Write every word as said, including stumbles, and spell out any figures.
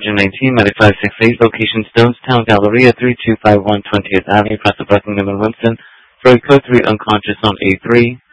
June nineteenth, ninety-five sixty-eight, location Stonestown Galleria, three two five one twentieth Avenue, Plaza Buckingham and Winston. Freud code three, unconscious on A three.